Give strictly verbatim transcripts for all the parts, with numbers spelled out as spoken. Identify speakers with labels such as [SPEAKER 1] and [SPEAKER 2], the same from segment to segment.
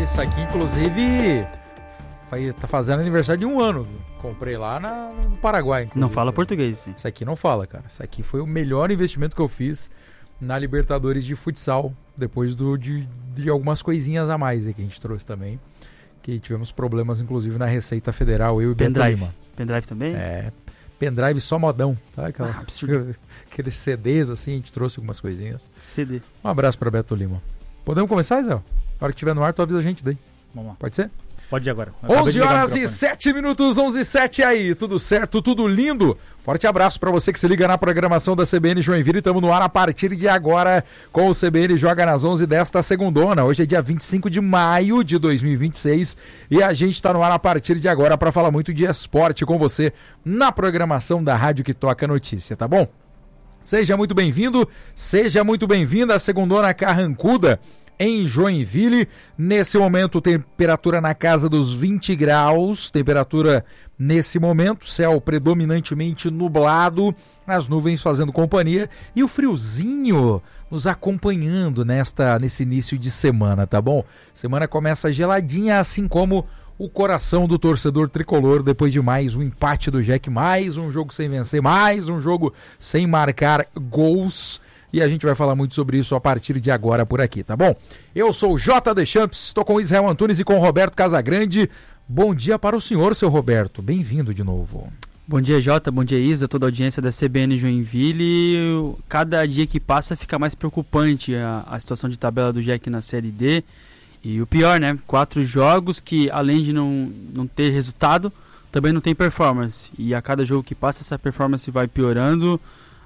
[SPEAKER 1] isso aqui, inclusive, faz, tá fazendo aniversário de um ano. Comprei lá na, no Paraguai. Inclusive.
[SPEAKER 2] Não fala português, sim.
[SPEAKER 1] Isso aqui não fala, cara. Isso aqui foi o melhor investimento que eu fiz na Libertadores de futsal, depois do, de, de algumas coisinhas a mais aí que a gente trouxe também. Que tivemos problemas, inclusive, na Receita Federal, eu e Beto Lima.
[SPEAKER 2] Pendrive também?
[SPEAKER 1] É, pendrive só modão. Tá? Aquela,
[SPEAKER 2] ah, absurdo.
[SPEAKER 1] Aqueles C Ds, assim, a gente trouxe algumas coisinhas.
[SPEAKER 2] C D.
[SPEAKER 1] Um abraço pra Beto Lima. Podemos começar, Zé? Na hora que estiver no ar, tu avisa a gente daí.
[SPEAKER 3] Vamos lá.
[SPEAKER 1] Pode ser?
[SPEAKER 3] Pode ir agora.
[SPEAKER 1] onze horas e sete minutos, onze e sete aí. Tudo certo, tudo lindo. Forte abraço para você que se liga na programação da C B N Joinville. Estamos no ar a partir de agora com o C B N Joga nas onze desta segundona. Hoje é dia vinte e cinco de maio de dois mil e vinte e seis e a gente está no ar a partir de agora para falar muito de esporte com você na programação da Rádio que Toca Notícia, tá bom? Seja muito bem-vindo, seja muito bem-vinda à segundona carrancuda em Joinville. Nesse momento, temperatura na casa dos vinte graus, temperatura nesse momento, céu predominantemente nublado, as nuvens fazendo companhia e o friozinho nos acompanhando nesta, nesse início de semana, tá bom? Semana começa geladinha, assim como o coração do torcedor tricolor, depois de mais um empate do Jack, mais um jogo sem vencer, mais um jogo sem marcar gols. E a gente vai falar muito sobre isso a partir de agora por aqui, tá bom? Eu sou o J. Deschamps, estou com o Israel Antunes e com o Roberto Casagrande. Bom dia para o senhor, seu Roberto. Bem-vindo de novo.
[SPEAKER 2] Bom dia, Jota. Bom dia, Isa, toda a audiência da C B N Joinville. Cada dia que passa fica mais preocupante a, a situação de tabela do Jack na Série D. E o pior, né? Quatro jogos que, além de não, não ter resultado, também não tem performance. E a cada jogo que passa, essa performance vai piorando.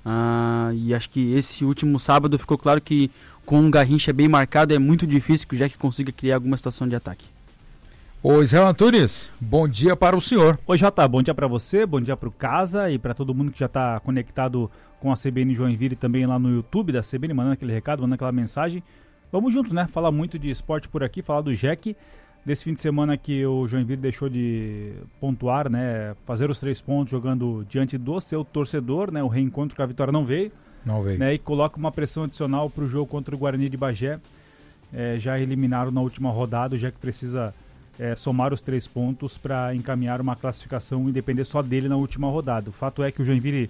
[SPEAKER 2] Uh, e acho que esse último sábado ficou claro que com um Garrincha bem marcado é muito difícil que o Jack consiga criar alguma situação de ataque.
[SPEAKER 1] Ô Israel Antunes, bom dia para o senhor.
[SPEAKER 3] Oi Jota, bom dia para você, bom dia para o Casa e para todo mundo que já está conectado com a C B N Joinville também lá no YouTube da C B N, mandando aquele recado, mandando aquela mensagem. Vamos juntos, né? Falar muito de esporte por aqui, falar do Jack. Desse fim de semana que o Joinville deixou de pontuar, né, fazer os três pontos jogando diante do seu torcedor, né, o reencontro com a vitória não veio,
[SPEAKER 1] não veio.
[SPEAKER 3] Né, e coloca uma pressão adicional para o jogo contra o Guarani de Bagé, é, já eliminaram na última rodada, já que precisa é, somar os três pontos para encaminhar uma classificação e depender só dele na última rodada. O fato é que o Joinville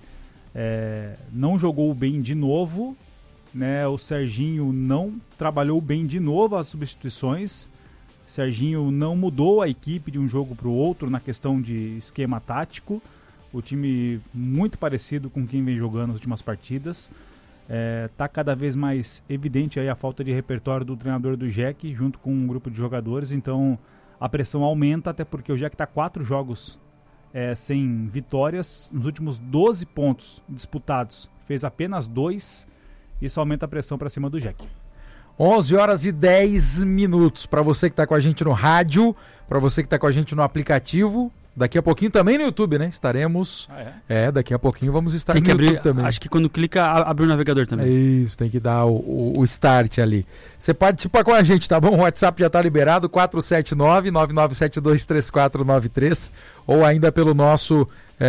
[SPEAKER 3] é, não jogou bem de novo, né, o Serginho não trabalhou bem de novo as substituições. Serginho não mudou a equipe de um jogo para o outro na questão de esquema tático. O time muito parecido com quem vem jogando nas últimas partidas. Está é, cada vez mais evidente aí a falta de repertório do treinador do Jack junto com um grupo de jogadores. Então a pressão aumenta, até porque o Jack está quatro jogos é, sem vitórias. Nos últimos doze pontos disputados, fez apenas dois. Isso aumenta a pressão para cima do Jack.
[SPEAKER 1] onze horas e dez minutos para você que está com a gente no rádio, para você que está com a gente no aplicativo, daqui a pouquinho também no YouTube, né? Estaremos, ah, é? é, daqui a pouquinho vamos estar
[SPEAKER 2] tem
[SPEAKER 1] no
[SPEAKER 2] que
[SPEAKER 1] YouTube
[SPEAKER 2] abrir,
[SPEAKER 1] também.
[SPEAKER 2] Acho que quando clica, abre o navegador também.
[SPEAKER 1] É isso, tem que dar o, o, o start ali. Você participa com a gente, tá bom? O WhatsApp já está liberado, quatro sete nove, nove nove sete dois, três quatro nove três, ou ainda pelo nosso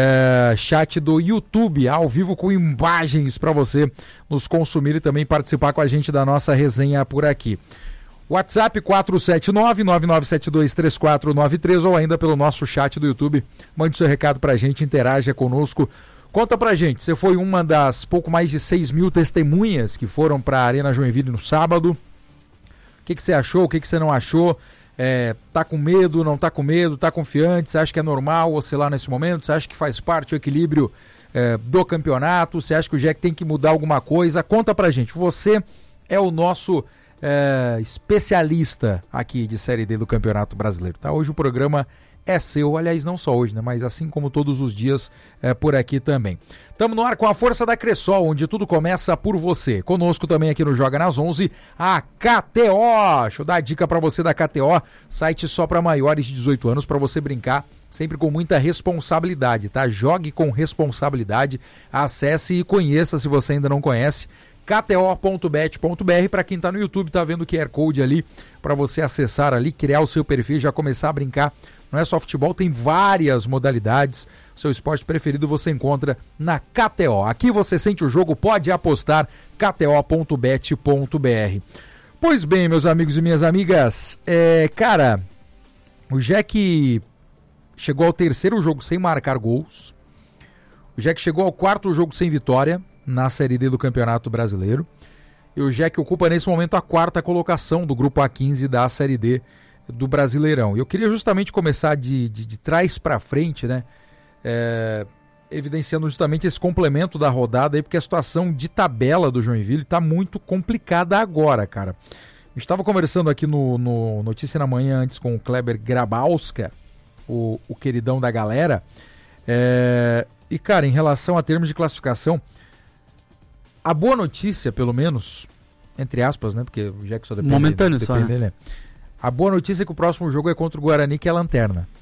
[SPEAKER 1] É, chat do YouTube, ao vivo com imagens para você nos consumir e também participar com a gente da nossa resenha por aqui. WhatsApp quatro sete nove, nove nove sete dois, três quatro nove três ou ainda pelo nosso chat do YouTube. Mande seu recado pra gente, interaja conosco. Conta pra gente, você foi uma das pouco mais de seis mil testemunhas que foram pra Arena Joinville no sábado. O que, que você achou, o que, que você não achou? É, tá com medo, não tá com medo, tá confiante, você acha que é normal oscilar nesse momento, você acha que faz parte do equilíbrio é, do campeonato, você acha que o Jack tem que mudar alguma coisa? Conta pra gente, você é o nosso é, especialista aqui de Série D do Campeonato Brasileiro, tá? Hoje o programa é seu, aliás, não só hoje, né? Mas assim como todos os dias é, por aqui também. Estamos no ar com a força da Cressol, onde tudo começa por você. Conosco também aqui no Joga nas onze, a K T O. Deixa eu dar a dica para você da K T O, site só para maiores de dezoito anos, para você brincar sempre com muita responsabilidade, tá? Jogue com responsabilidade, acesse e conheça se você ainda não conhece. K T O ponto bet ponto b r, para quem está no YouTube, tá vendo o Q R Code ali, para você acessar ali, criar o seu perfil, já começar a brincar. Não é só futebol, tem várias modalidades. O seu esporte preferido você encontra na K T O. Aqui você sente o jogo, pode apostar, K T O ponto bet ponto b r. Pois bem, meus amigos e minhas amigas, é, cara, o Jack chegou ao terceiro jogo sem marcar gols. O Jack chegou ao quarto jogo sem vitória na Série D do Campeonato Brasileiro. E o Jack ocupa nesse momento a quarta colocação do Grupo A quinze da Série D do Brasileirão. E eu queria justamente começar de, de, de trás para frente, né? É, evidenciando justamente esse complemento da rodada aí, porque a situação de tabela do Joinville está muito complicada agora, cara. A gente estava conversando aqui no, no Notícia na Manhã antes com o Kleber Grabowska, o, o queridão da galera. É, e, cara, em relação a termos de classificação, a boa notícia, pelo menos, entre aspas, né? Porque o Jack só depende,
[SPEAKER 2] momentâneo
[SPEAKER 1] depende
[SPEAKER 2] só, né?
[SPEAKER 1] dele, né? A boa notícia é que o próximo jogo é contra o Guarani, que é a lanterna.